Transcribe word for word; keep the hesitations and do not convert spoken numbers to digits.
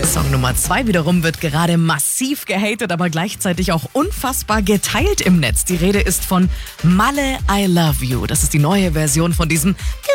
Song Nummer zwei wiederum wird gerade massiv gehatet, aber gleichzeitig auch unfassbar geteilt im Netz. Die Rede ist von Malle I Love You. Das ist die neue Version von diesem